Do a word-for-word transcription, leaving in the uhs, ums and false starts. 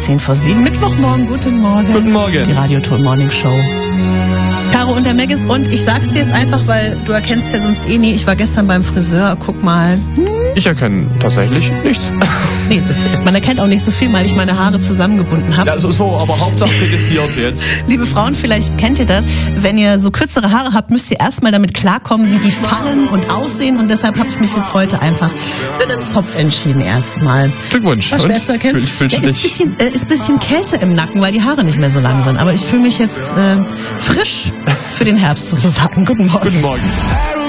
zehn vor sieben. Mittwochmorgen, guten Morgen. Guten Morgen. Die Radio-Tour Morning Show. Caro und der Maggis und ich sag's dir jetzt einfach, weil du erkennst ja sonst eh nie. Ich war gestern beim Friseur, guck mal. Hm. Ich erkenne tatsächlich nichts. Nee, man erkennt auch nicht so viel, weil ich meine Haare zusammengebunden habe. Ja, so, so, aber Hauptsache frisiert jetzt. Liebe Frauen, vielleicht kennt ihr das. Wenn ihr so kürzere Haare habt, müsst ihr erstmal damit klarkommen, wie die fallen und aussehen. Und deshalb habe ich mich jetzt heute einfach für einen Zopf entschieden erstmal. Glückwunsch. War schwer zu erkennen. Fühl, fühlst ja, du ist, dich? bisschen, äh, ist ein bisschen Kälte im Nacken, weil die Haare nicht mehr so lang sind. Aber ich fühle mich jetzt äh, frisch für den Herbst sozusagen. Guten Morgen. Guten Morgen.